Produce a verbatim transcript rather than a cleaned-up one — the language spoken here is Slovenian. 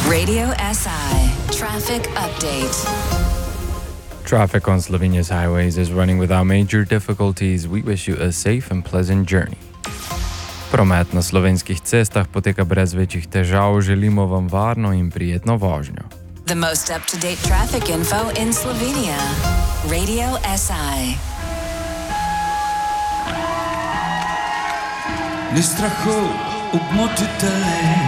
Radio S I Traffic Update. Traffic on Slovenia's highways is running without major difficulties. We wish you a safe and pleasant journey. Promet na slovenskih cestah poteka brez večjih težav. Želimo vam varno in prijetno vožnjo. The most up-to-date traffic info in Slovenia. Radio S I. Ni strahu, obmotite le.